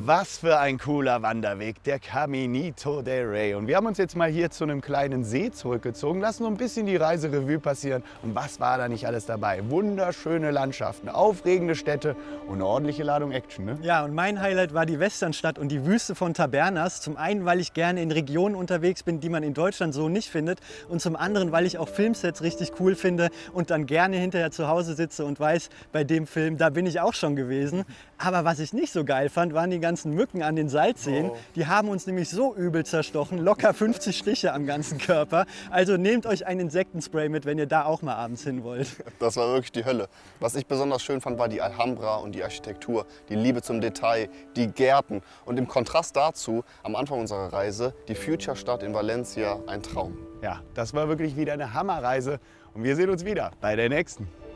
Was für ein cooler Wanderweg, der Caminito del Rey. Und wir haben uns jetzt mal hier zu einem kleinen See zurückgezogen, lassen so ein bisschen die Reise Revue passieren. Und was war da nicht alles dabei? Wunderschöne Landschaften, aufregende Städte und eine ordentliche Ladung Action, ne? Ja, und mein Highlight war die Westernstadt und die Wüste von Tabernas. Zum einen, weil ich gerne in Regionen unterwegs bin, die man in Deutschland so nicht findet. Und zum anderen, weil ich auch Filmsets richtig cool finde und dann gerne hinterher zu Hause sitze und weiß, bei dem Film, da bin ich auch schon gewesen. Aber was ich nicht so geil fand, waren die ganzen Mücken an den Salzseen. Die haben uns nämlich so übel zerstochen, locker 50 Stiche am ganzen Körper. Also nehmt euch ein Insektenspray mit, wenn ihr da auch mal abends hin wollt. Das war wirklich die Hölle. Was ich besonders schön fand, war die Alhambra und die Architektur, die Liebe zum Detail, die Gärten. Und im Kontrast dazu, am Anfang unserer Reise, die Future-Stadt in Valencia, ein Traum. Ja, das war wirklich wieder eine Hammerreise. Und wir sehen uns wieder bei der nächsten.